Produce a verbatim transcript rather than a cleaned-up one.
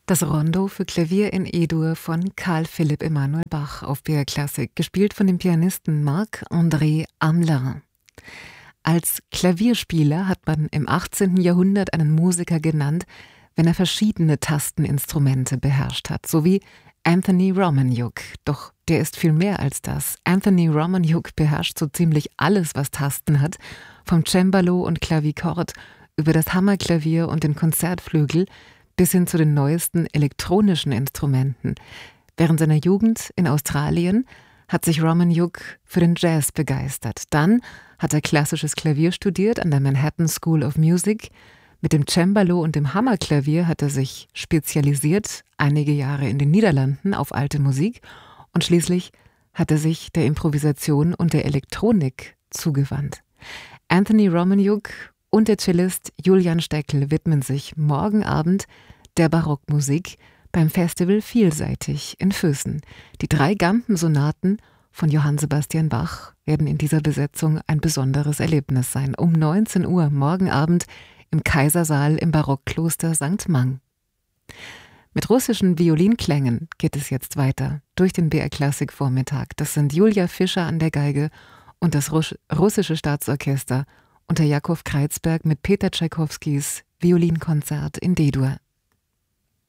Das Rondo für Klavier in E-Dur von Carl Philipp Emanuel Bach auf B R Klassik, gespielt von dem Pianisten Marc-André Amelin. Als Klavierspieler hat man im achtzehnten Jahrhundert einen Musiker genannt, wenn er verschiedene Tasteninstrumente beherrscht hat, so wie Anthony Romaniuk. Doch der ist viel mehr als das. Anthony Romaniuk beherrscht so ziemlich alles, was Tasten hat, vom Cembalo und Klavichord über das Hammerklavier und den Konzertflügel bis hin zu den neuesten elektronischen Instrumenten. Während seiner Jugend in Australien hat sich Romaniuk für den Jazz begeistert. Dann hat er klassisches Klavier studiert an der Manhattan School of Music. Mit dem Cembalo und dem Hammerklavier hat er sich spezialisiert, einige Jahre in den Niederlanden auf alte Musik, und schließlich hat er sich der Improvisation und der Elektronik zugewandt. Anthony Romaniuk und der Cellist Julian Steckel widmen sich morgen Abend der Barockmusik beim Festival Vielseitig in Füssen. Die drei Gampen-Sonaten von Johann Sebastian Bach werden in dieser Besetzung ein besonderes Erlebnis sein. Um neunzehn Uhr morgen Abend im Kaisersaal im Barockkloster Sankt Mang. Mit russischen Violinklängen geht es jetzt weiter durch den B R Klassik Vormittag. Das sind Julia Fischer an der Geige und das Russ- russische Staatsorchester unter Jakow Kreizberg mit Peter Tschaikowskis Violinkonzert in D-Dur.